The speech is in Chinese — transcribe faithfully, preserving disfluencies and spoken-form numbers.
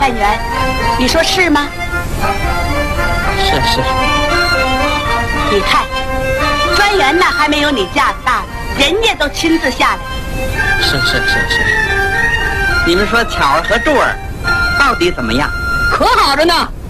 饭员，你说是吗？ 是是。 你看，专员呢还没有你架子大呢，人家都亲自下来。 是是是是。你们说巧儿和柱儿到底怎么样？ 可好着呢。